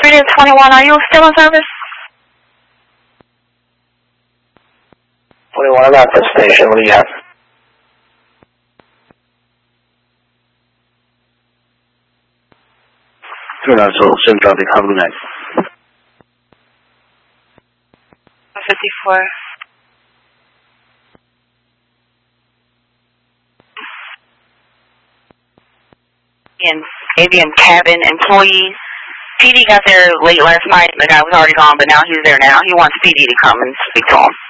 321, are you still in service? 21, I'm at the station. What do you have? Turn on so sim traffic. Have a good night. 54. And ABM cabin employees. PD got there late last night. The guy was already gone, but now he's there now. He wants PD to come and speak to him.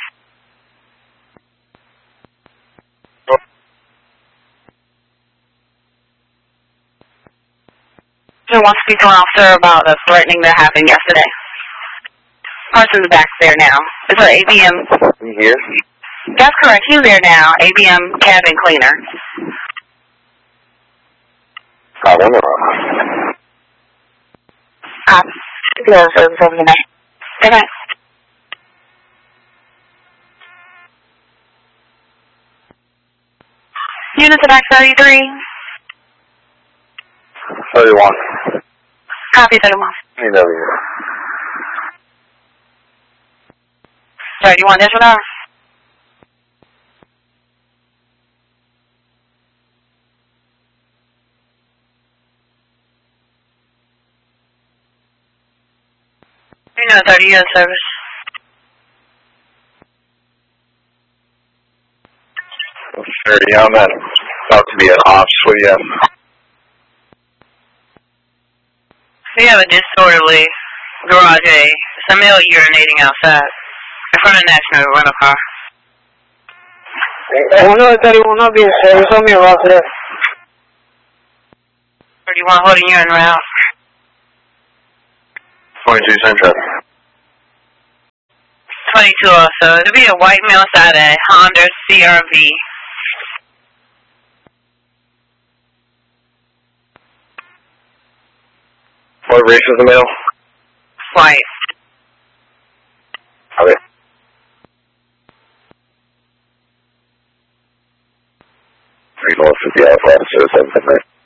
He wants to speak to an officer about the threatening that happened yesterday. Person's back there now. It's an ABM. You here? That's correct. He's there now. ABM cabin cleaner. I don't know. No, so it's over the night. Good night. Units back 33. 31. Copy 31. AW. 31, this one. You know, 30 years service. Sure, yeah, I'm about to be at ops. What do you have? We have a disorderly garage A. Some male urinating outside in front of National Rental Car. 31 not being service. Let me around there. 31 holding urine route. 22 Central. 22 also. It'll be a white male side A Honda CRV. What race is the male? White. Okay. Regional 50 Alpha, so 7 midnight.